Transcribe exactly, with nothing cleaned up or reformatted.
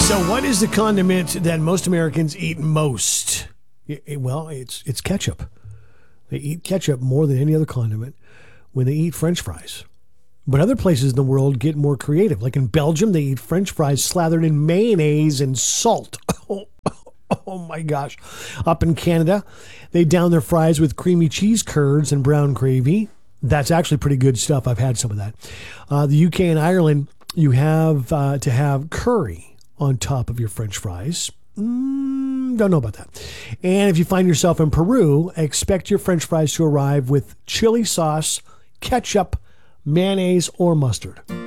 So what is the condiment that most Americans eat most? It- it- well, it's it's ketchup. They eat ketchup more than any other condiment when they eat French fries. But other places in the world get more creative. Like in Belgium, they eat French fries slathered in mayonnaise and salt. Oh, oh my gosh. Up in Canada, they down their fries with creamy cheese curds and brown gravy. That's actually pretty good stuff. I've had some of that. Uh, the U K and Ireland, you have uh, to have curry on top of your French fries. Mm, don't know about that. And if you find yourself in Peru, expect your French fries to arrive with chili sauce, ketchup, mayonnaise, or mustard.